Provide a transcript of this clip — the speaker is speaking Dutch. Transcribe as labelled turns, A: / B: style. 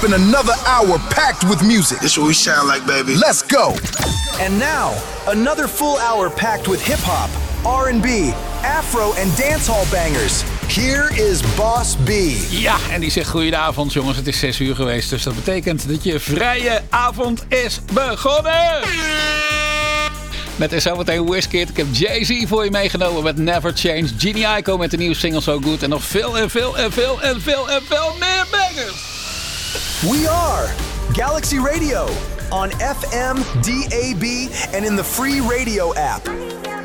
A: in another hour packed with music.
B: This what we sound like, baby.
A: Let's go.
C: And now, another full hour packed with hip-hop, R&B, Afro en dancehall bangers. Here is Boss B.
D: Ja, en die zegt goedenavond jongens, het is 6 uur geweest. Dus dat betekent dat je vrije avond is begonnen. Met zometeen Wizkid. Ik heb Jay-Z voor je meegenomen met Never Change. Genie Aiko met de nieuwe single So Good. En nog veel en veel en veel en veel en veel meer bangers.
C: We are Galaxy Radio on FM, DAB, and in the free radio app.